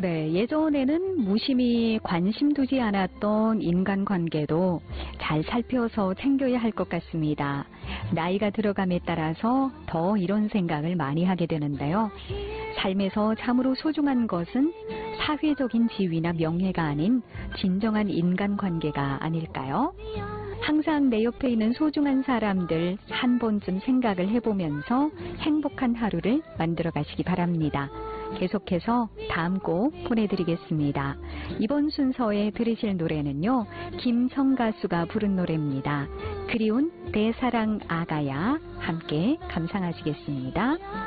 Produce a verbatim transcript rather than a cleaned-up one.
그래, 예전에는 무심히 관심 두지 않았던 인간관계도 잘 살펴서 챙겨야 할 것 같습니다. 나이가 들어감에 따라서 더 이런 생각을 많이 하게 되는데요. 삶에서 참으로 소중한 것은 사회적인 지위나 명예가 아닌 진정한 인간관계가 아닐까요? 항상 내 옆에 있는 소중한 사람들 한 번쯤 생각을 해보면서 행복한 하루를 만들어 가시기 바랍니다. 계속해서 다음 곡 보내드리겠습니다. 이번 순서에 들으실 노래는요, 김성 가수가 부른 노래입니다. 그리운 내 사랑 아가야, 함께 감상하시겠습니다.